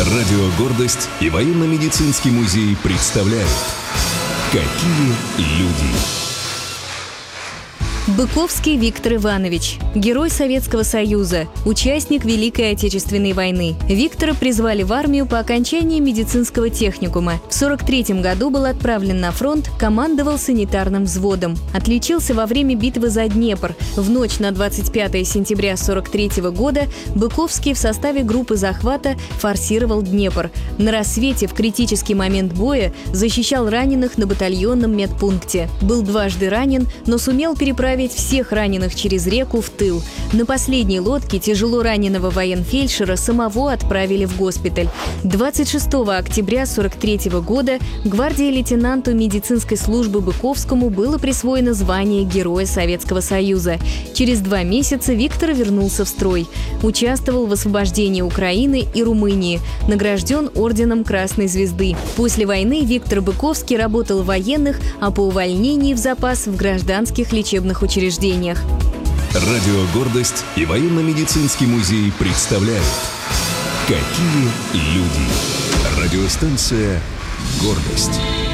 Радио «Гордость» и военно-медицинский музей представляют «Какие люди». Быковский Виктор Иванович. Герой Советского Союза. Участник Великой Отечественной войны. Виктора призвали в армию по окончании медицинского техникума. В 1943 году был отправлен на фронт, командовал санитарным взводом. Отличился во время битвы за Днепр. В ночь на 25 сентября 1943 года Быковский в составе группы захвата форсировал Днепр. На рассвете в критический момент боя защищал раненых на батальонном медпункте. Был дважды ранен, но сумел переправить всех раненых через реку в тыл. На последней лодке тяжело раненого военфельдшера самого отправили в госпиталь. 26 октября 1943 года гвардии лейтенанту медицинской службы Быковскому было присвоено звание Героя Советского Союза. Через 2 месяца Виктор вернулся в строй. Участвовал в освобождении Украины и Румынии. Награжден орденом Красной Звезды. После войны Виктор Быковский работал в военных, а по увольнении в запас в гражданских лечебных учреждениях. Радио «Гордость» и военно-медицинский музей представляют «Какие люди». Радиостанция «Гордость».